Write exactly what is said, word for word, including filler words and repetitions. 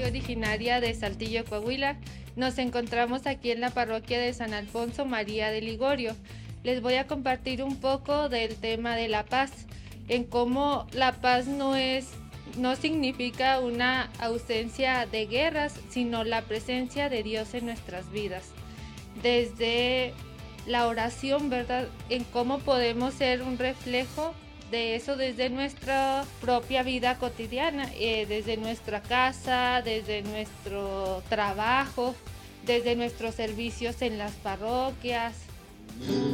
soy originaria de Saltillo, Coahuila. Nos encontramos aquí en la parroquia de San Alfonso María de Ligorio. Les voy a compartir un poco del tema de la paz, en cómo la paz no es, no significa una ausencia de guerras, sino la presencia de Dios en nuestras vidas. Desde la oración, ¿verdad? En cómo podemos ser un reflejo de eso desde nuestra propia vida cotidiana, eh, desde nuestra casa, desde nuestro trabajo, desde nuestros servicios en las parroquias.